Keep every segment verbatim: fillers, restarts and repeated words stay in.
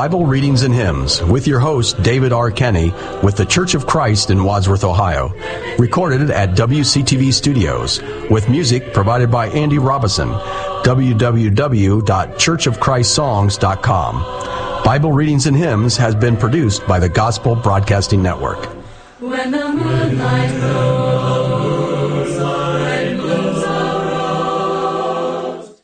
Bible Readings and Hymns with your host, David R. Kenny, with the Church of Christ in Wadsworth, Ohio. Recorded at W C T V Studios, with music provided by Andy Robison. w w w dot church of christ songs dot com. Bible Readings and Hymns has been produced by the Gospel Broadcasting Network. When the moonlight grows, red blooms a rose.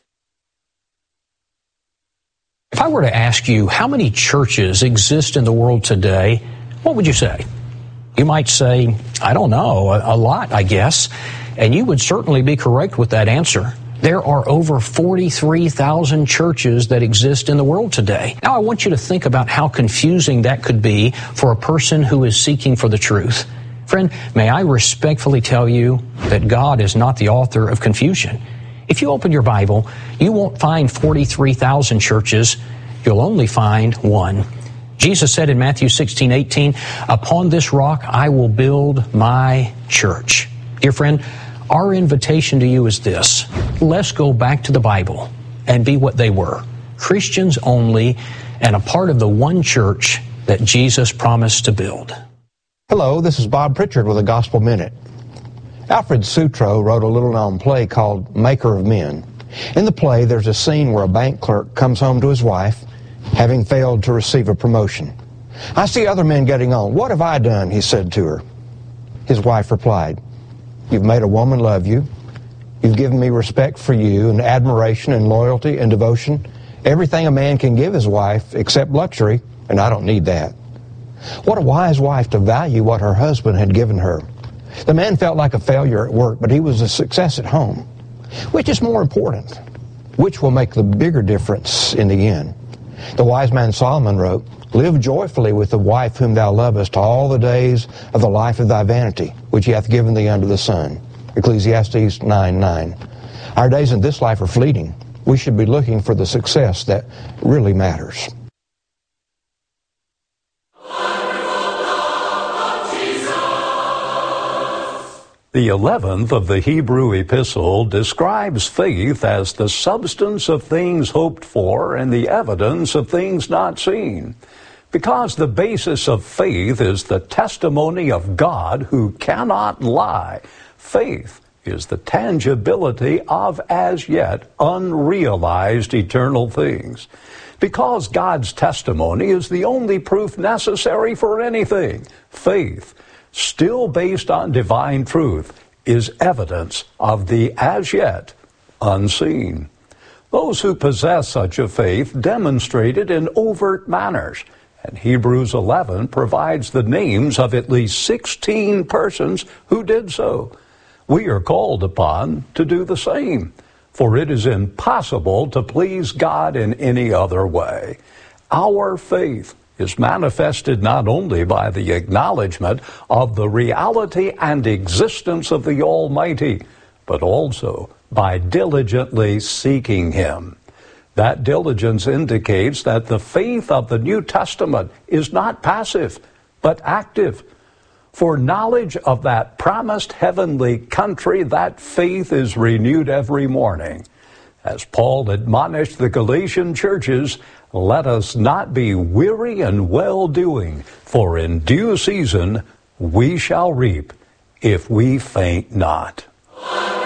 If I were to ask you how many churches exist in the world today, what would you say? You might say, I don't know, a, a lot, I guess. And you would certainly be correct with that answer. There are over forty-three thousand churches that exist in the world today. Now, I want you to think about how confusing that could be for a person who is seeking for the truth. Friend, may I respectfully tell you that God is not the author of confusion. If you open your Bible, you won't find forty-three thousand churches. You'll only find one. Jesus said in Matthew sixteen eighteen, "Upon this rock I will build my church." Dear friend, our invitation to you is this. Let's go back to the Bible and be what they were, Christians only, and a part of the one church that Jesus promised to build. Hello, this is Bob Pritchard with a Gospel Minute. Alfred Sutro wrote a little-known play called Maker of Men. In the play, there's a scene where a bank clerk comes home to his wife, having failed to receive a promotion. "I see other men getting on. What have I done?" he said to her. His wife replied, "You've made a woman love you. You've given me respect for you and admiration and loyalty and devotion. Everything a man can give his wife except luxury, and I don't need that." What a wise wife to value what her husband had given her. The man felt like a failure at work, but he was a success at home. Which is more important? Which will make the bigger difference in the end? The wise man Solomon wrote, "Live joyfully with the wife whom thou lovest all the days of the life of thy vanity, which he hath given thee under the sun." Ecclesiastes nine nine. Our days in this life are fleeting. We should be looking for the success that really matters. The eleventh of the Hebrew epistle describes faith as the substance of things hoped for and the evidence of things not seen. Because the basis of faith is the testimony of God who cannot lie, faith is the tangibility of as yet unrealized eternal things. Because God's testimony is the only proof necessary for anything, faith, still based on divine truth, is evidence of the as yet unseen. Those who possess such a faith demonstrate it in overt manners, and Hebrews eleven provides the names of at least sixteen persons who did so. We are called upon to do the same, for it is impossible to please God in any other way. Our faith is manifested not only by the acknowledgement of the reality and existence of the Almighty, but also by diligently seeking Him. That diligence indicates that the faith of the New Testament is not passive, but active. For knowledge of that promised heavenly country, that faith is renewed every morning. As Paul admonished the Galatian churches, let us not be weary in well-doing, for in due season we shall reap if we faint not.